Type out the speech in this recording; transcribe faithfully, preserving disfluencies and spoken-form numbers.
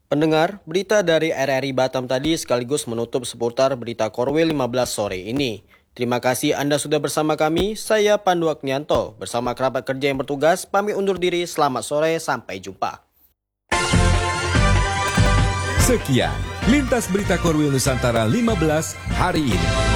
Pendengar, berita dari R R I Batam tadi sekaligus menutup seputar berita Korwil lima belas sore ini. Terima kasih Anda sudah bersama kami, saya Pandu Agnianto. Bersama kerabat kerja yang bertugas, pamit undur diri, selamat sore, sampai jumpa. Sekian, Lintas Berita Korwil Nusantara lima belas hari ini.